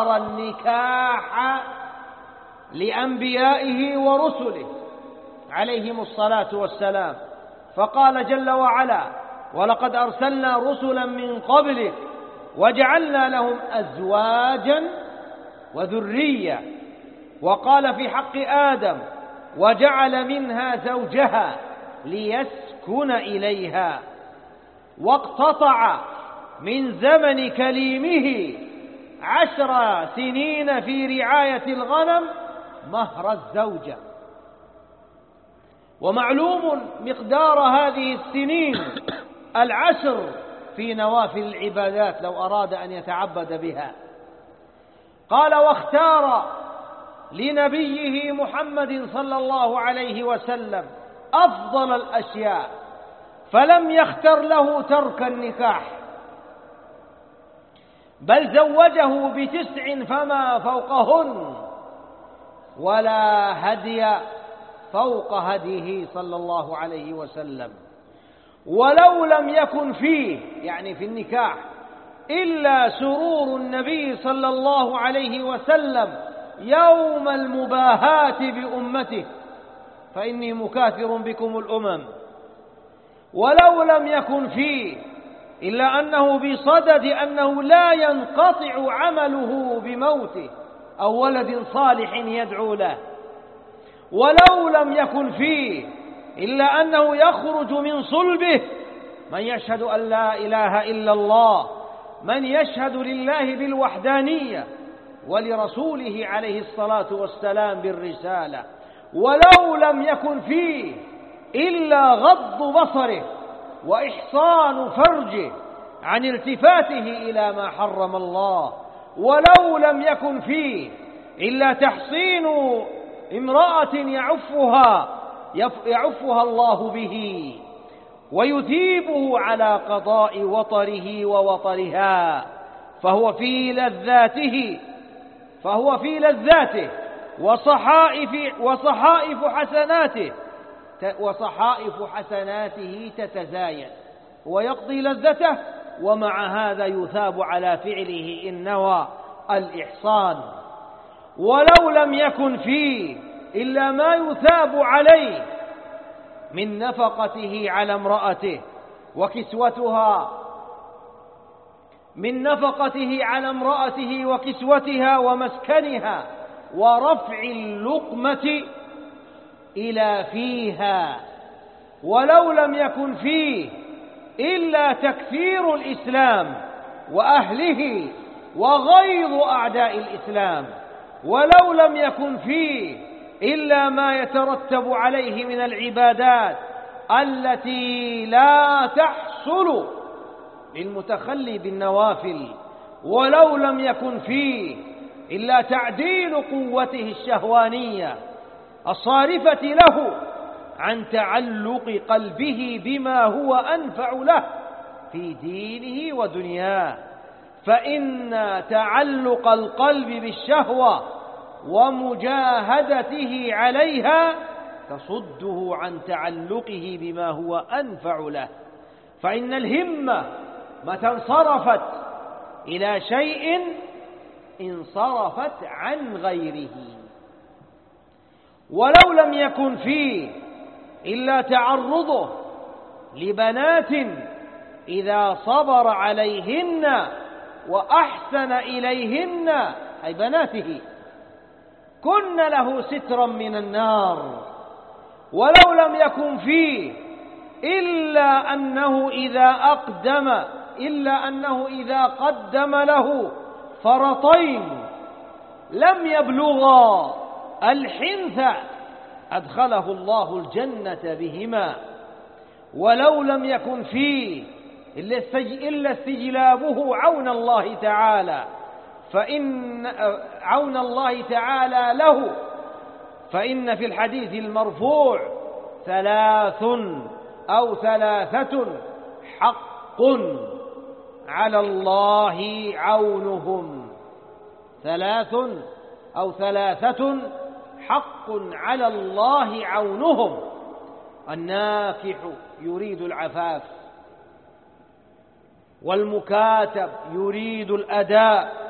اختار النكاح لأنبيائه ورسله عليهم الصلاة والسلام، فقال جل وعلا: ولقد أرسلنا رسلا من قبلك وجعلنا لهم أزواجا وذرية. وقال في حق آدم: وجعل منها زوجها ليسكن إليها. واقتطع من زمن كليمه 10 سنين في رعاية الغنم مهر الزوجة. ومعلوم مقدار هذه السنين 10 في نوافل العبادات لو أراد أن يتعبد بها. قال: واختار لنبيه محمد صلى الله عليه وسلم أفضل الأشياء، فلم يختر له ترك النكاح، بل زوجه ب9 فما فوقهن، ولا هدي فوق هديه صلى الله عليه وسلم. ولو لم يكن فيه، يعني في النكاح، إلا سرور النبي صلى الله عليه وسلم يوم المباهاة بأمته، فإني مكاثر بكم الأمم. ولو لم يكن فيه إلا أنه بصدد أنه لا ينقطع عمله بموته أو ولد صالح يدعو له. ولو لم يكن فيه إلا أنه يخرج من صلبه من يشهد أن لا إله إلا الله، من يشهد لله بالوحدانية ولرسوله عليه الصلاة والسلام بالرسالة. ولو لم يكن فيه إلا غض بصره وإحصان فرجه عن التفاته إلى ما حرم الله. ولو لم يكن فيه إلا تحصين امرأة يعفها الله به ويثيبه على قضاء وطره ووطرها، فهو في لذاته وصحائف حسناته تتزايد، ويقضي لذته ومع هذا يثاب على فعله إن نوى الإحصان. ولو لم يكن فيه إلا ما يثاب عليه من نفقته على امرأته وكسوتها ومسكنها ورفع اللقمة إلى فيها. ولو لم يكن فيه إلا تكفير الإسلام وأهله وغيظ أعداء الإسلام. ولو لم يكن فيه إلا ما يترتب عليه من العبادات التي لا تحصل للمتخلي بالنوافل. ولو لم يكن فيه إلا تعديل قوته الشهوانية الصارفة له عن تعلق قلبه بما هو أنفع له في دينه ودنياه، فإن تعلق القلب بالشهوة ومجاهدته عليها تصده عن تعلقه بما هو أنفع له. فإن الهمة متى انصرفت إلى شيء انصرفت عن غيره. ولو لم يكن فيه إلا تعرضه لبنات إذا صبر عليهن وأحسن إليهن، أي بناته، كن له سترا من النار. ولو لم يكن فيه إلا أنه إذا قدم له فرطين لم يبلغا الحنث أدخله الله الجنة بهما. ولو لم يكن فيه إلا استجلابه عون الله تعالى له، فإن في الحديث المرفوع 3 حق على الله عونهم. 3 حق على الله عونهم: الناكح يريد العفاف، والمكاتب يريد الأداء،